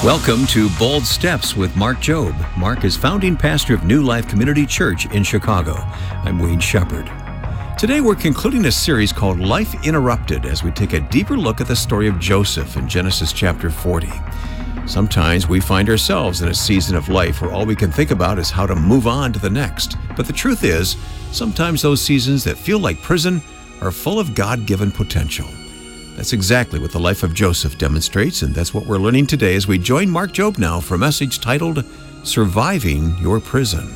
Welcome to Bold Steps with Mark Jobe. Mark is founding pastor of New Life Community Church in Chicago. I'm Wayne Shepherd. Today we're concluding a series called Life Interrupted as we take a deeper look at the story of Joseph in Genesis chapter 40. Sometimes we find ourselves in a season of life where all we can think about is how to move on to the next. But the truth is, sometimes those seasons that feel like prison are full of God-given potential. That's exactly what the life of Joseph demonstrates, and that's what we're learning today as we join Mark Jobe now for a message titled, Surviving Your Prison.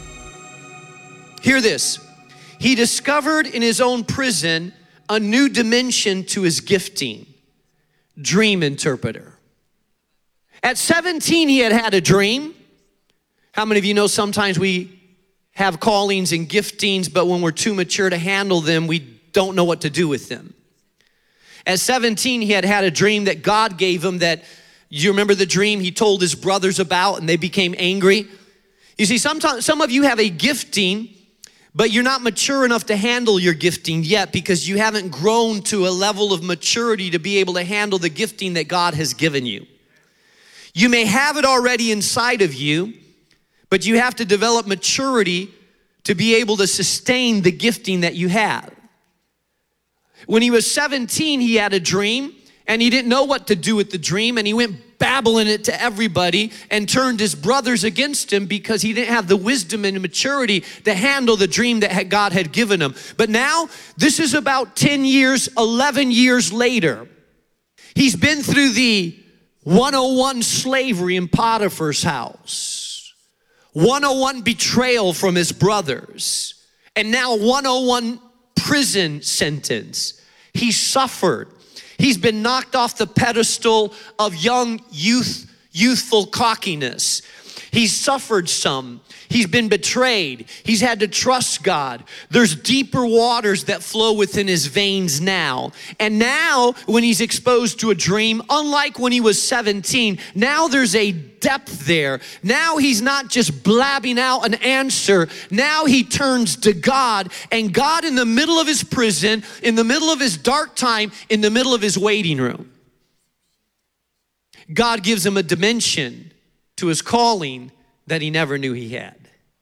Hear this. He discovered in his own prison a new dimension to his gifting, dream interpreter. At 17, he had a dream. How many of you know sometimes we have callings and giftings, but when we're too mature to handle them, we don't know what to do with them? At 17, he had a dream that God gave him that, you remember the dream he told his brothers about and they became angry? You see, sometimes some of you have a gifting, but you're not mature enough to handle your gifting yet because you haven't grown to a level of maturity to be able to handle the gifting that God has given you. You may have it already inside of you, but you have to develop maturity to be able to sustain the gifting that you have. When he was 17, he had a dream, and he didn't know what to do with the dream, and he went babbling it to everybody and turned his brothers against him because he didn't have the wisdom and maturity to handle the dream that God had given him. But now, this is about 10 years, 11 years later. He's been through the 101 slavery in Potiphar's house, 101 betrayal from his brothers, and now 101 prison sentence. He suffered. He's been knocked off the pedestal of youthful cockiness. He's suffered some. He's been betrayed. He's had to trust God. There's deeper waters that flow within his veins now. And now, when he's exposed to a dream, unlike when he was 17, now there's a depth there. Now he's not just blabbing out an answer. Now he turns to God, and God in the middle of his prison, in the middle of his dark time, in the middle of his waiting room. God gives him a dimension to his calling that he never knew he had.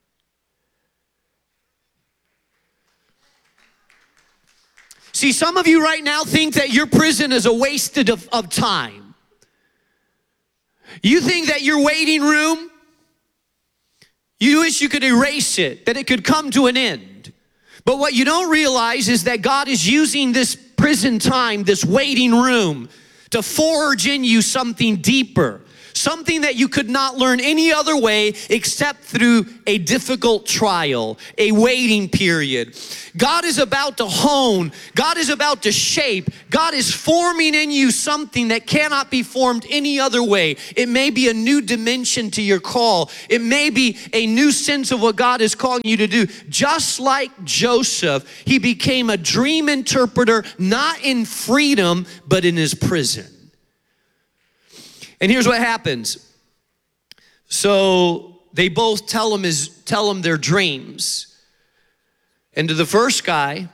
See, some of you right now think that your prison is a waste of time. You think that your waiting room, you wish you could erase it, that it could come to an end. But what you don't realize is that God is using this prison time, this waiting room, to forge in you something deeper. Something that you could not learn any other way except through a difficult trial, a waiting period. God is about to hone. God is about to shape. God is forming in you something that cannot be formed any other way. It may be a new dimension to your call. It may be a new sense of what God is calling you to do. Just like Joseph, he became a dream interpreter, not in freedom, but in his prison. And here's what happens. So they both tell him their dreams. And to the first guy,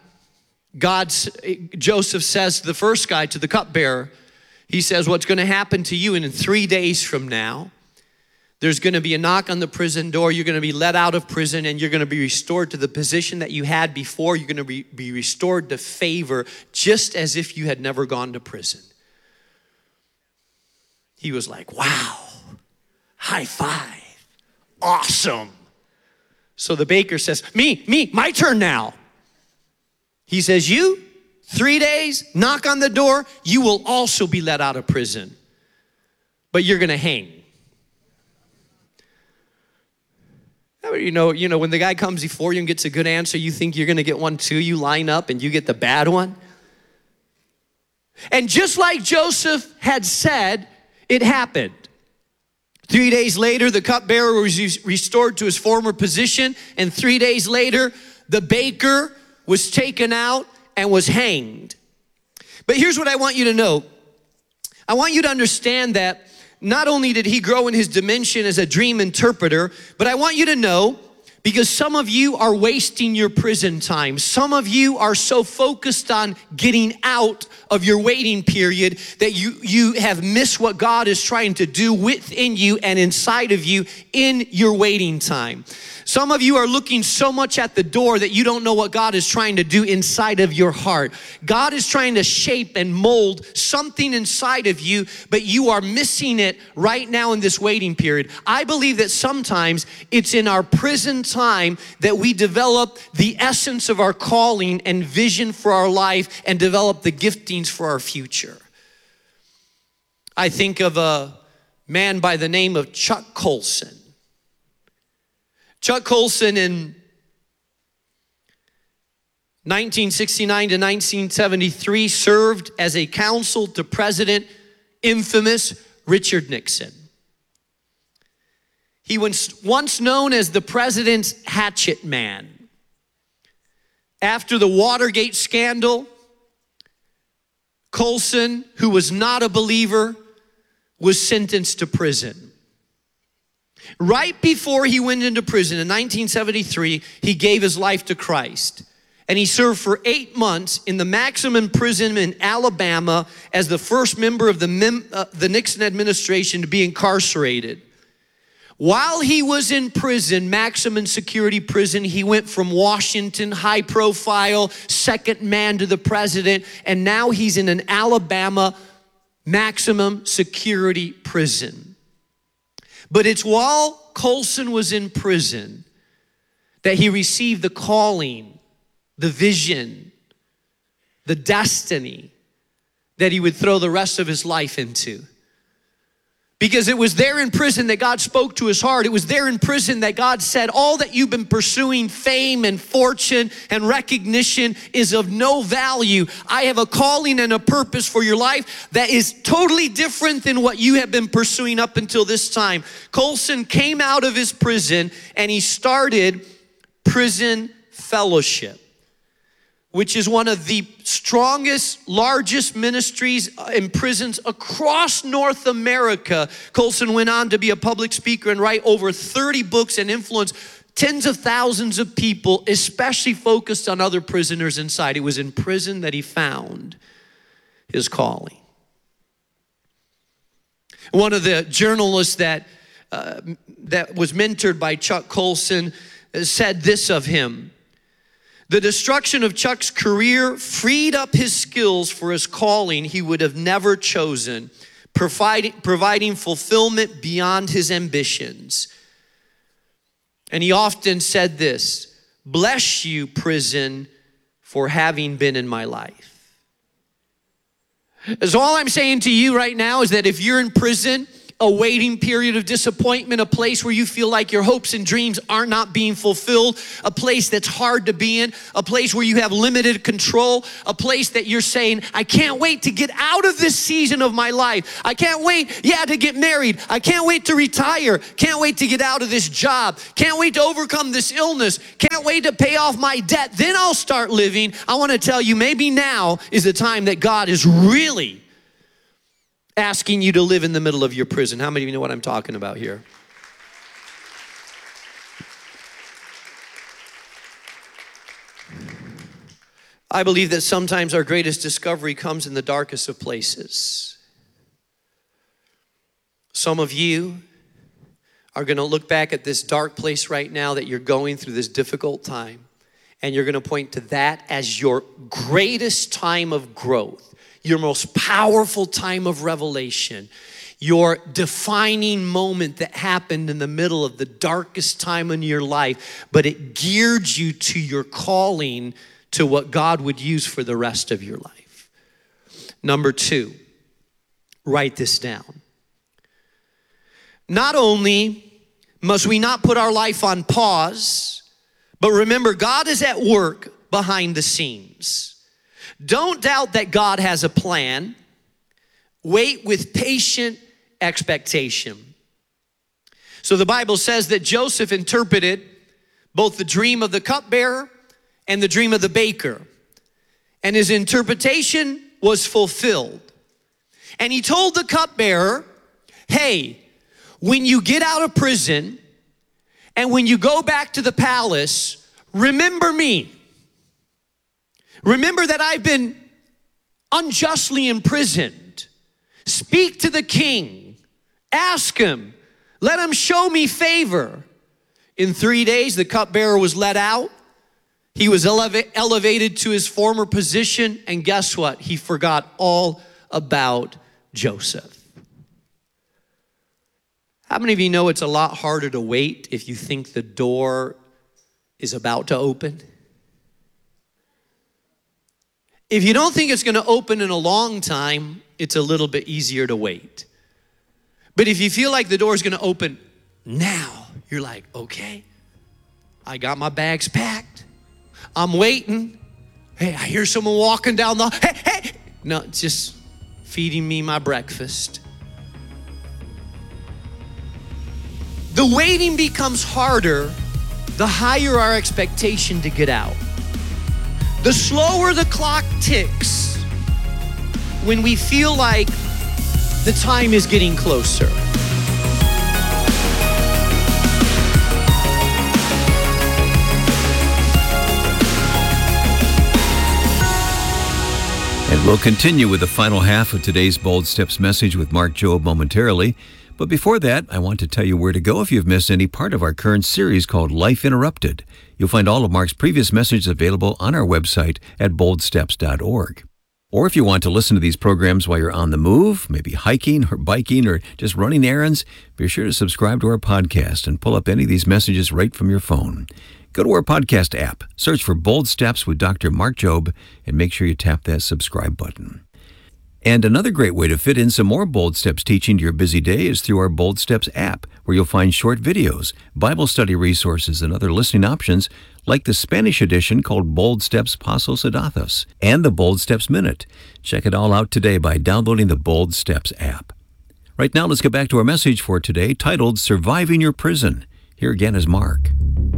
Joseph says to the first guy, to the cupbearer, he says, what's going to happen to you, and in 3 days from now, there's going to be a knock on the prison door. You're going to be let out of prison, and you're going to be restored to the position that you had before. You're going to be restored to favor, just as if you had never gone to prison. He was like, wow, high five, awesome. So the baker says, me, my turn now. He says, you, 3 days, knock on the door, you will also be let out of prison, but you're gonna hang. You know, when the guy comes before you and gets a good answer, you think you're gonna get one too, you line up and you get the bad one. And just like Joseph had said, it happened. 3 days later, the cupbearer was restored to his former position, and 3 days later, the baker was taken out and was hanged. But here's what I want you to know. I want you to understand that not only did he grow in his dimension as a dream interpreter, but I want you to know, Because some of you are wasting your prison time. Some of you are so focused on getting out of your waiting period that you have missed what God is trying to do within you and inside of you in your waiting time. Some of you are looking so much at the door that you don't know what God is trying to do inside of your heart. God is trying to shape and mold something inside of you, but you are missing it right now in this waiting period. I believe that sometimes it's in our prison time that we develop the essence of our calling and vision for our life and develop the giftings for our future. I think of a man by the name of Chuck Colson. Chuck Colson in 1969 to 1973 served as a counsel to President infamous Richard Nixon. He was once known as the president's hatchet man. After the Watergate scandal, Colson, who was not a believer, was sentenced to prison. Right before he went into prison in 1973, he gave his life to Christ. And he served for 8 months in the maximum prison in Alabama as the first member of the Nixon administration to be incarcerated. While he was in prison, maximum security prison, he went from Washington, high profile, second man to the president, and now he's in an Alabama maximum security prison. But it's while Colson was in prison that he received the calling, the vision, the destiny that he would throw the rest of his life into. Because it was there in prison that God spoke to his heart. It was there in prison that God said, all that you've been pursuing, fame and fortune and recognition, is of no value. I have a calling and a purpose for your life that is totally different than what you have been pursuing up until this time. Colson came out of his prison and he started Prison Fellowship, which is one of the strongest, largest ministries in prisons across North America. Colson went on to be a public speaker and write over 30 books and influence tens of thousands of people, especially focused on other prisoners inside. It was in prison that he found his calling. One of the journalists that was mentored by Chuck Colson said this of him: the destruction of Chuck's career freed up his skills for his calling he would have never chosen, providing fulfillment beyond his ambitions. And he often said this: bless you, prison, for having been in my life. So all I'm saying to you right now is that if you're in prison, a waiting period of disappointment, a place where you feel like your hopes and dreams are not being fulfilled, a place that's hard to be in, a place where you have limited control, a place that you're saying, I can't wait to get out of this season of my life. I can't wait, to get married. I can't wait to retire. Can't wait to get out of this job. Can't wait to overcome this illness. Can't wait to pay off my debt. Then I'll start living. I want to tell you, maybe now is the time that God is really asking you to live in the middle of your prison. How many of you know what I'm talking about here? I believe that sometimes our greatest discovery comes in the darkest of places. Some of you are going to look back at this dark place right now that you're going through this difficult time, and you're going to point to that as your greatest time of growth, your most powerful time of revelation, your defining moment that happened in the middle of the darkest time in your life, but it geared you to your calling, to what God would use for the rest of your life. Number 2, write this down. Not only must we not put our life on pause, but remember, God is at work behind the scenes. Don't doubt that God has a plan. Wait with patient expectation. So the Bible says that Joseph interpreted both the dream of the cupbearer and the dream of the baker. And his interpretation was fulfilled. And he told the cupbearer, hey, when you get out of prison And when you go back to the palace, remember me. Remember that I've been unjustly imprisoned. Speak to the king. Ask him. Let him show me favor. In 3 days, the cupbearer was let out. He was elevated to his former position. And guess what? He forgot all about Joseph. How many of you know it's a lot harder to wait if you think the door is about to open? If you don't think it's going to open in a long time, it's a little bit easier to wait. But if you feel like the door is going to open now, you're like, okay, I got my bags packed. I'm waiting. Hey, I hear someone walking down the, hey. No, it's just feeding me my breakfast. The waiting becomes harder the higher our expectation to get out. The slower the clock ticks when we feel like the time is getting closer. And we'll continue with the final half of today's Bold Steps message with Mark Jobe momentarily. But before that, I want to tell you where to go if you've missed any part of our current series called Life Interrupted. You'll find all of Mark's previous messages available on our website at boldsteps.org. Or if you want to listen to these programs while you're on the move, maybe hiking or biking or just running errands, be sure to subscribe to our podcast and pull up any of these messages right from your phone. Go to our podcast app, search for Bold Steps with Dr. Mark Jobe, and make sure you tap that subscribe button. And another great way to fit in some more Bold Steps teaching to your busy day is through our Bold Steps app, where you'll find short videos, Bible study resources, and other listening options like the Spanish edition called Bold Steps Pasos a Datos and the Bold Steps Minute. Check it all out today by downloading the Bold Steps app. Right now, let's get back to our message for today titled Surviving Your Prison. Here again is Mark.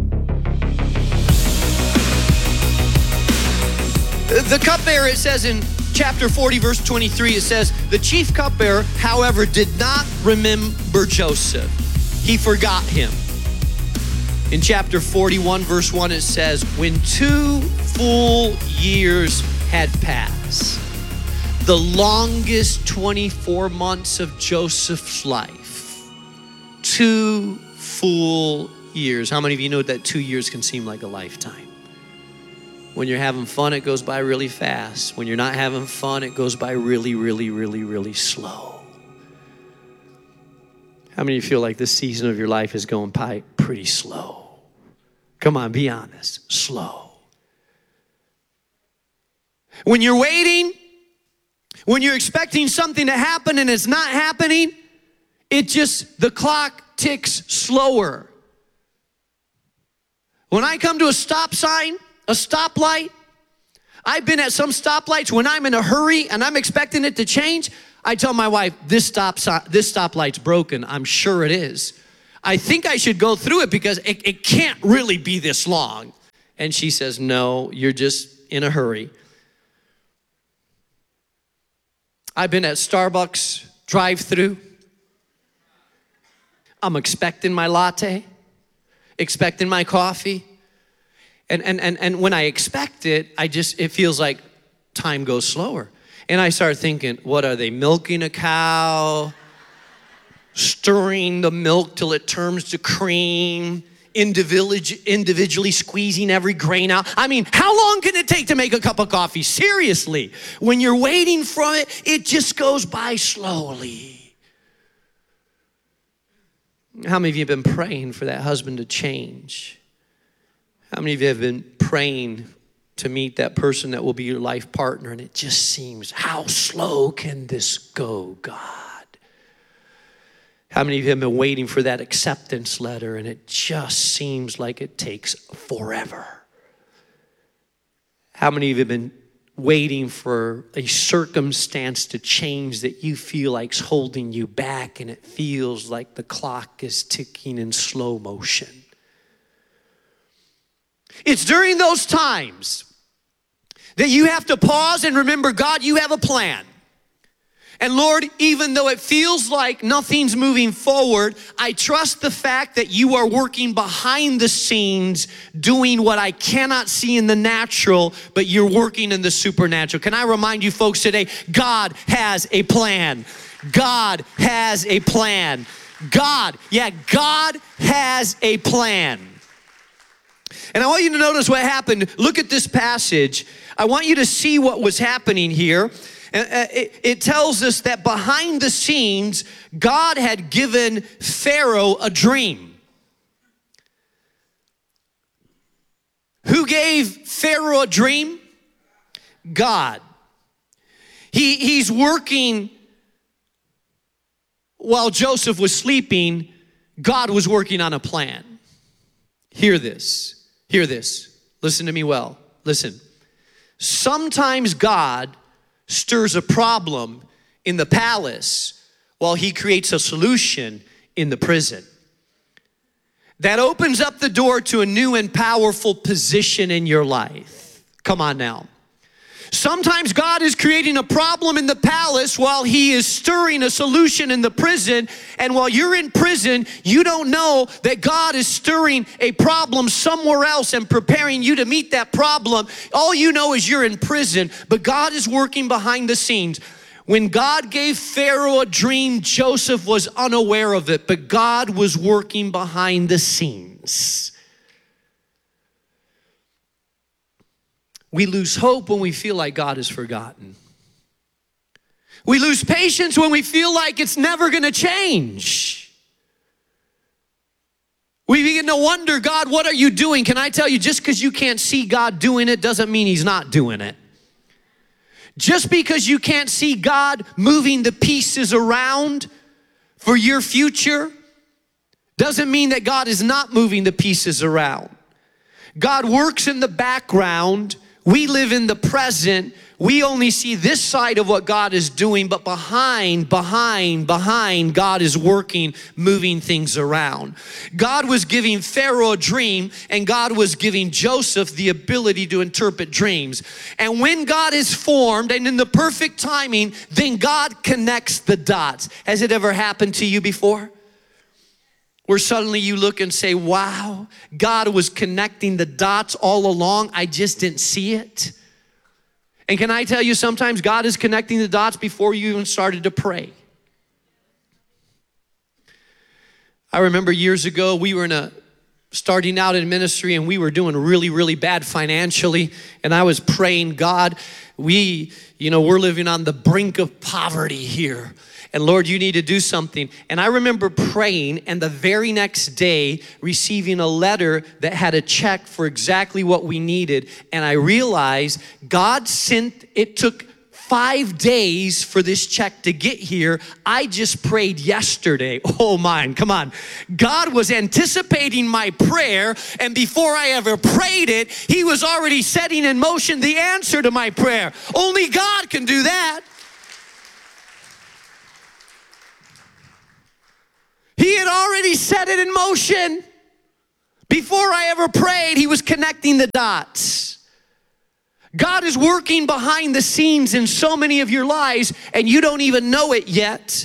The cupbearer, it says in chapter 40, verse 23, it says, the chief cupbearer, however, did not remember Joseph. He forgot him. In chapter 41, verse 1, it says, when 2 full years had passed, the longest 24 months of Joseph's life, 2 full years. How many of you know that 2 years can seem like a lifetime? When you're having fun, it goes by really fast. When you're not having fun, it goes by really, really, really, really slow. How many of you feel like this season of your life is going by pretty slow? Come on, be honest. Slow. When you're waiting, when you're expecting something to happen and it's not happening, the clock ticks slower. When I come to a stop sign, a stoplight, I've been at some stoplights when I'm in a hurry and I'm expecting it to change. I tell my wife, this stoplight's broken. I'm sure it is. I think I should go through it because it can't really be this long. And she says, no, you're just in a hurry. I've been at Starbucks drive-through. I'm expecting my latte, expecting my coffee. And when I expect it, it feels like time goes slower. And I start thinking, what are they, milking a cow? Stirring the milk till it turns to cream? Individually squeezing every grain out? I mean, how long can it take to make a cup of coffee? Seriously, when you're waiting for it, it just goes by slowly. How many of you have been praying for that husband to change? How many of you have been praying to meet that person that will be your life partner, and it just seems, how slow can this go, God? How many of you have been waiting for that acceptance letter, and it just seems like it takes forever? How many of you have been waiting for a circumstance to change that you feel like's holding you back, and it feels like the clock is ticking in slow motion? It's during those times that you have to pause and remember, God, you have a plan. And Lord, even though it feels like nothing's moving forward, I trust the fact that you are working behind the scenes, doing what I cannot see in the natural, but you're working in the supernatural. Can I remind you folks today, God has a plan. God has a plan. God has a plan. And I want you to notice what happened. Look at this passage. I want you to see what was happening here. It tells us that behind the scenes, God had given Pharaoh a dream. Who gave Pharaoh a dream? God. He's working while Joseph was sleeping. God was working on a plan. Hear this. Hear this. Listen to me well. Listen. Sometimes God stirs a problem in the palace while he creates a solution in the prison. That opens up the door to a new and powerful position in your life. Come on now. Sometimes God is creating a problem in the palace while he is stirring a solution in the prison. And while you're in prison, you don't know that God is stirring a problem somewhere else and preparing you to meet that problem. All you know is you're in prison, but God is working behind the scenes. When God gave Pharaoh a dream, Joseph was unaware of it, but God was working behind the scenes. We lose hope when we feel like God is forgotten. We lose patience when we feel like it's never going to change. We begin to wonder, God, what are you doing? Can I tell you, just because you can't see God doing it doesn't mean he's not doing it. Just because you can't see God moving the pieces around for your future doesn't mean that God is not moving the pieces around. God works in the background. We live in the present. We only see this side of what God is doing, but behind, God is working, moving things around. God was giving Pharaoh a dream, and God was giving Joseph the ability to interpret dreams. And when God is formed, and in the perfect timing, then God connects the dots. Has it ever happened to you before? Where suddenly you look and say, wow, God was connecting the dots all along. I just didn't see it. And can I tell you, sometimes God is connecting the dots before you even started to pray. I remember years ago, we were starting out in ministry, and we were doing really, really bad financially. And I was praying, God, we're living on the brink of poverty here. And Lord, you need to do something. And I remember praying, and the very next day receiving a letter that had a check for exactly what we needed. And I realized it took 5 days for this check to get here. I just prayed yesterday. Oh man, come on. God was anticipating my prayer, and before I ever prayed it, he was already setting in motion the answer to my prayer. Only God can do that. He had already set it in motion. Before I ever prayed, he was connecting the dots. God is working behind the scenes in so many of your lives, and you don't even know it yet.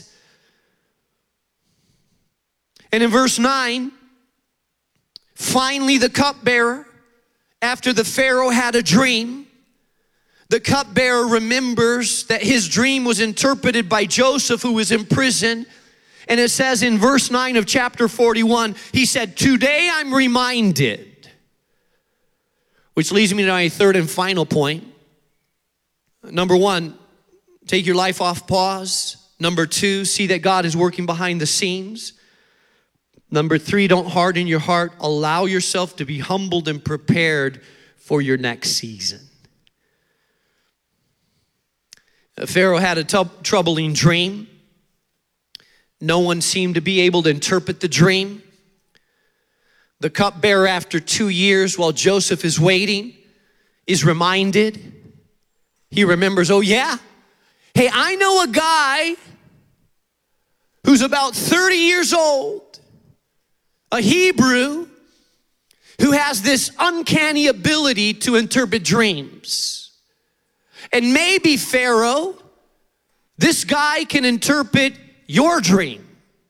And in verse 9, finally the cupbearer, after the Pharaoh had a dream, the cupbearer remembers that his dream was interpreted by Joseph, who was in prison. And it says in verse 9 of chapter 41, he said, today I'm reminded. Which leads me to my third and final point. Number one, take your life off pause. Number two, see that God is working behind the scenes. Number three, don't harden your heart. Allow yourself to be humbled and prepared for your next season. Pharaoh had a troubling dream. No one seemed to be able to interpret the dream. The cupbearer, after 2 years, while Joseph is waiting, is reminded. He remembers, oh yeah, hey, I know a guy who's about 30 years old, a Hebrew, who has this uncanny ability to interpret dreams. And maybe Pharaoh, This guy can interpret your dream.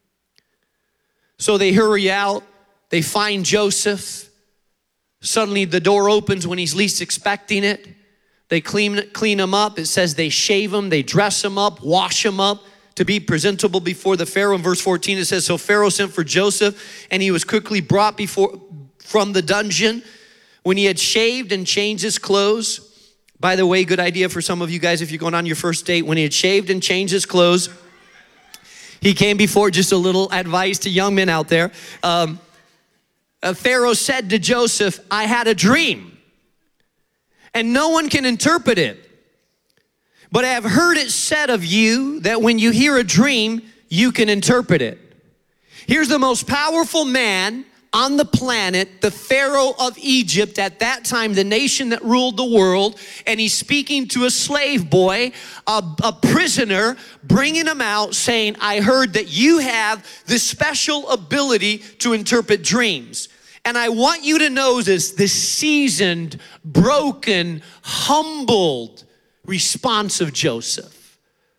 So they hurry out. They find Joseph. Suddenly the door opens when he's least expecting it. They clean him up. It says they shave him, they dress him up, wash him up to be presentable before the Pharaoh. In verse 14 it says, so Pharaoh sent for Joseph, and he was quickly brought from the dungeon. When he had shaved and changed his clothes, by the way, good idea for some of you guys if you're going on your first date. When he had shaved and changed his clothes, he came before, just a little advice to young men out there. Pharaoh said to Joseph, I had a dream, and no one can interpret it. But I have heard it said of you that when you hear a dream, you can interpret it. Here's the most powerful man on the planet, the Pharaoh of Egypt at that time, the nation that ruled the world, and he's speaking to a slave boy, a prisoner, bringing him out saying, I heard that you have this special ability to interpret dreams. And I want you to know this seasoned, broken, humbled response of Joseph.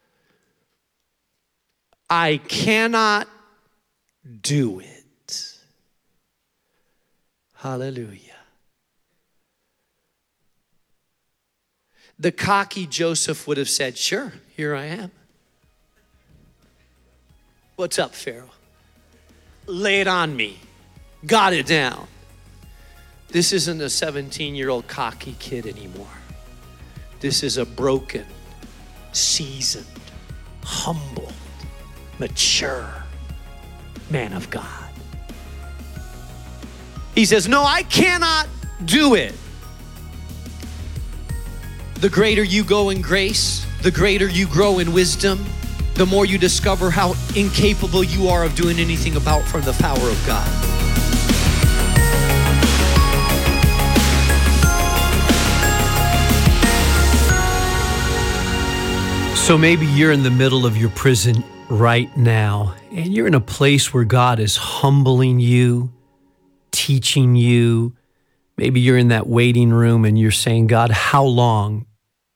I cannot do it. Hallelujah. The cocky Joseph would have said, sure, here I am. What's up, Pharaoh? Lay it on me. Got it down. This isn't a 17-year-old cocky kid anymore. This is a broken, seasoned, humbled, mature man of God. He says, no, I cannot do it. The greater you go in grace, the greater you grow in wisdom, the more you discover how incapable you are of doing anything from the power of God. So maybe you're in the middle of your prison right now, and you're in a place where God is humbling you, teaching you. Maybe you're in that waiting room and you're saying, God, how long?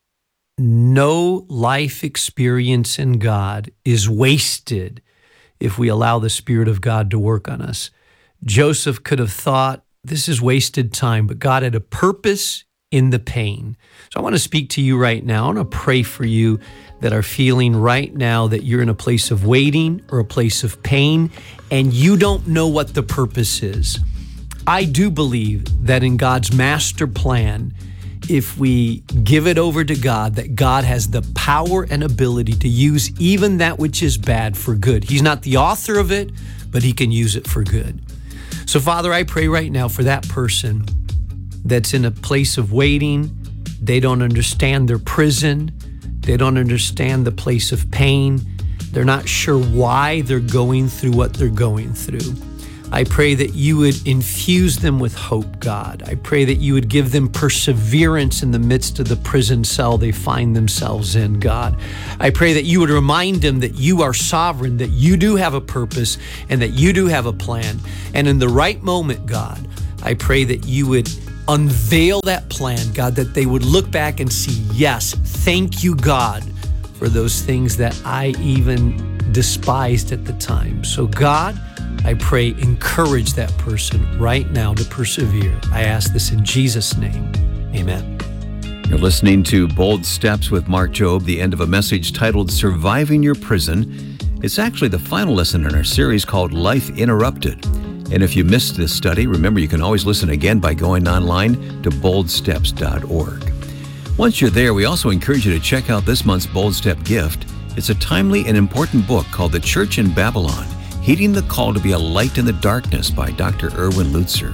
No life experience in God is wasted if we allow the Spirit of God to work on us. Joseph could have thought, this is wasted time, but God had a purpose in the pain. So I want to speak to you right now. I want to pray for you that are feeling right now that you're in a place of waiting or a place of pain, and you don't know what the purpose is. I do believe that in God's master plan, if we give it over to God, that God has the power and ability to use even that which is bad for good. He's not the author of it, but he can use it for good. So Father, I pray right now for that person that's in a place of waiting. They don't understand their prison. They don't understand the place of pain. They're not sure why they're going through what they're going through. I pray that you would infuse them with hope, God. I pray that you would give them perseverance in the midst of the prison cell they find themselves in, God. I pray that you would remind them that you are sovereign, that you do have a purpose, and that you do have a plan. And in the right moment, God, I pray that you would unveil that plan, God, that they would look back and see, yes, thank you, God, for those things that I even despised at the time. So God, I pray, encourage that person right now to persevere. I ask this in Jesus' name. Amen. You're listening to Bold Steps with Mark Jobe, the end of a message titled Surviving Your Prison. It's actually the final lesson in our series called Life Interrupted. And if you missed this study, remember you can always listen again by going online to boldsteps.org. Once you're there, we also encourage you to check out this month's Bold Step gift. It's a timely and important book called The Church in Babylon, Heeding the Call to be a Light in the Darkness by Dr. Erwin Lutzer.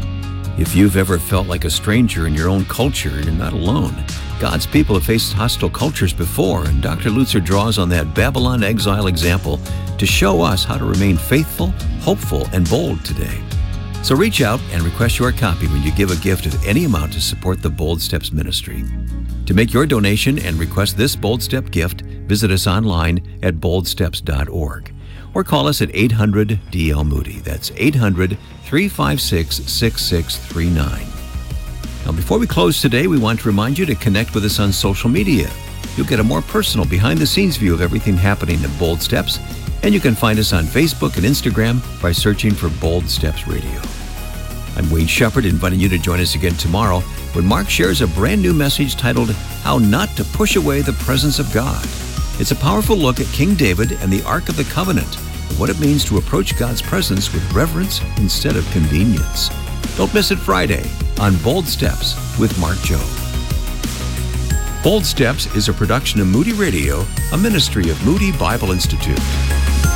If you've ever felt like a stranger in your own culture, you're not alone. God's people have faced hostile cultures before, and Dr. Lutzer draws on that Babylon exile example to show us how to remain faithful, hopeful, and bold today. So reach out and request your copy when you give a gift of any amount to support the Bold Steps ministry. To make your donation and request this Bold Step gift, visit us online at boldsteps.org. Or call us at 800-DL-MOODY. That's 800-356-6639. Now, before we close today, we want to remind you to connect with us on social media. you'll get a more personal behind-the-scenes view of everything happening in Bold Steps, and you can find us on Facebook and Instagram by searching for Bold Steps Radio. I'm Wayne Shepherd, inviting you to join us again tomorrow when Mark shares a brand new message titled, How Not to Push Away the Presence of God. It's a powerful look at King David and the Ark of the Covenant, and what it means to approach God's presence with reverence instead of convenience. Don't miss it Friday on Bold Steps with Mark Jobe. Bold Steps is a production of Moody Radio, a ministry of Moody Bible Institute.